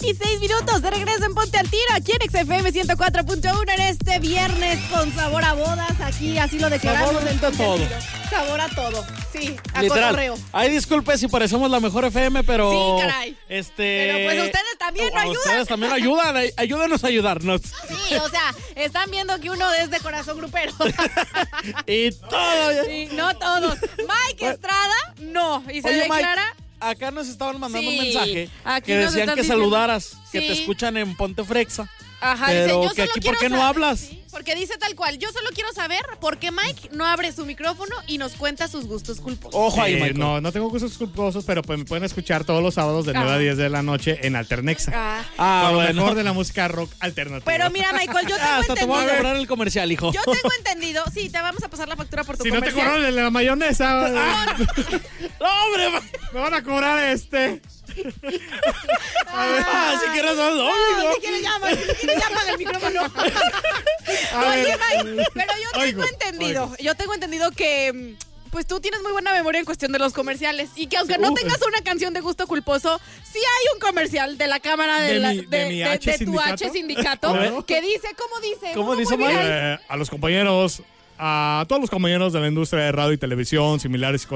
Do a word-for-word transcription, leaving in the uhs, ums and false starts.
veintiséis minutos de regreso en Ponte al Tiro, aquí en X F M ciento cuatro punto uno en este viernes con sabor a bodas. Aquí así lo declaramos Sabor en a Ponte al todo. Tiro. Sabor a todo, sí, a Literal. cotorreo. Ay, disculpe si parecemos la mejor F M, pero... Sí, caray. Este... Pero pues ustedes también no a ayudan. Ustedes también ayudan, ay- ayúdanos a ayudarnos. Sí, o sea, están viendo que uno es de corazón grupero. Y todo... Y no todos. Mike Estrada, no. Y se Oye, Mike, declara... acá nos estaban mandando Sí, un mensaje aquí que nos decían están que diciendo- saludaras, que Sí. te escuchan en Ponte Frexa. Ajá, Pero dice, yo que solo aquí, quiero ¿por qué no saber- hablas? Sí, porque dice tal cual, yo solo quiero saber por qué Mike no abre su micrófono y nos cuenta sus gustos culposos. Ojo ahí, Eh, Michael. no, no tengo gustos culposos, pero pues me pueden escuchar todos los sábados de nueve Ah. a diez de la noche en Alternexa. Ah. Ah, Con lo bueno. mejor de la música rock alternativa. Pero mira, Michael, yo tengo Ah, hasta te voy a entendido... cobrar el comercial, hijo. Yo tengo entendido... Sí, te vamos a pasar la factura por tu si no te comercial. cobran de la mayonesa, ¡No, hombre! ma- me van a cobrar este. Ah, si quieres hacerlo, No, amigo. si quieres llama, si quieres llama el micrófono. A Oye, ver. Mike, pero yo tengo Oigo, entendido, oigo. yo tengo entendido que mm, pues tú tienes muy buena memoria en cuestión de los comerciales y que aunque no Uf. tengas una canción de gusto culposo, sí hay un comercial de la cámara de, De la- mi- de mi H de tu sindicato. H sindicato Claro. que dice, ¿cómo dice? ¿Cómo Uno dice, muy Mike? viral. Eh, a los compañeros, a todos los compañeros de la industria de radio y televisión, similares y